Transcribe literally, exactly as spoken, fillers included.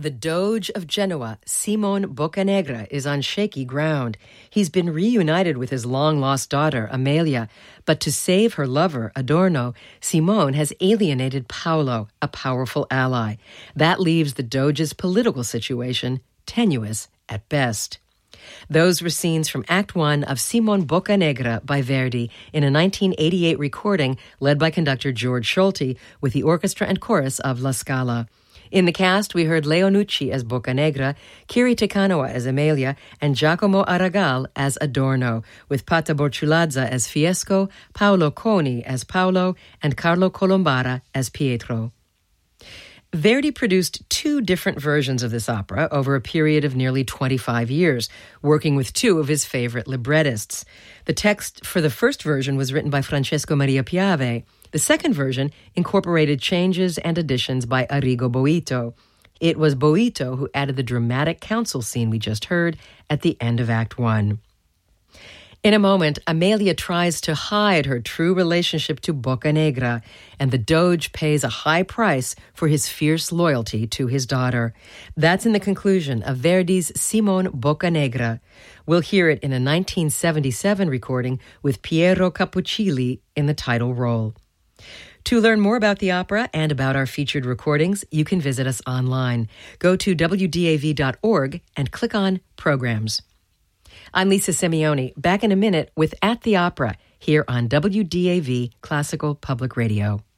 The Doge of Genoa, Simone Boccanegra, is on shaky ground. He's been reunited with his long-lost daughter, Amelia, but to save her lover, Adorno, Simone has alienated Paolo, a powerful ally. That leaves the Doge's political situation tenuous at best. Those were scenes from Act One of Simone Boccanegra by Verdi in a nineteen eighty-eight recording led by conductor George Scholti with the orchestra and chorus of La Scala. In the cast, we heard Leo Nucci as Boccanegra, Kiri Te Kanawa as Amelia, and Giacomo Aragal as Adorno, with Pata Borciulazza as Fiesco, Paolo Coni as Paolo, and Carlo Colombara as Pietro. Verdi produced two different versions of this opera over a period of nearly twenty-five years, working with two of his favorite librettists. The text for the first version was written by Francesco Maria Piave. The second version incorporated changes and additions by Arrigo Boito. It was Boito who added the dramatic council scene we just heard at the end of Act One. In a moment, Amelia tries to hide her true relationship to Boccanegra, and the Doge pays a high price for his fierce loyalty to his daughter. That's in the conclusion of Verdi's Simone Boccanegra. We'll hear it in a nineteen seventy-seven recording with Piero Cappuccilli in the title role. To learn more about the opera and about our featured recordings, you can visit us online. Go to W D A V dot org and click on Programs. I'm Lisa Simeoni, back in a minute with At the Opera, here on W D A V Classical Public Radio.